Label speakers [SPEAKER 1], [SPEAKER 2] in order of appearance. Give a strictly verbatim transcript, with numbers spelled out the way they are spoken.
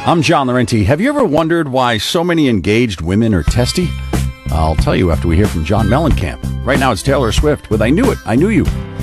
[SPEAKER 1] I'm John Laurenti. Have you ever wondered why so many engaged women are testy? I'll tell you after we hear from John Mellencamp. Right now it's Taylor Swift with I Knew It, I Knew You.